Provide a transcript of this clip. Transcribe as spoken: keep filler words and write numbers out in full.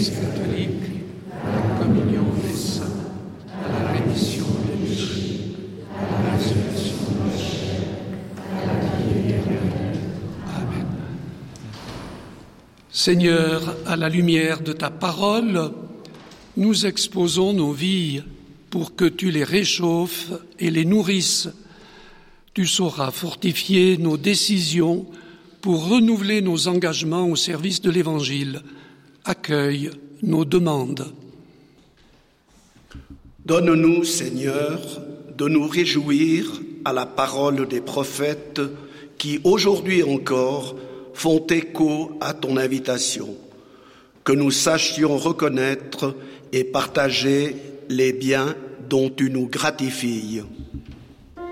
l'Église catholique, à la communion des saints, à la rémission des péchés, à la résurrection de la chair, à la vie éternelle. Amen. Seigneur, à la lumière de ta parole, nous exposons nos vies pour que tu les réchauffes et les nourrisses. Tu sauras fortifier nos décisions pour renouveler nos engagements au service de l'Évangile. Accueille nos demandes. Donne-nous, Seigneur, de nous réjouir à la parole des prophètes qui, aujourd'hui encore, font écho à ton invitation, que nous sachions reconnaître et partager les biens dont tu nous gratifies.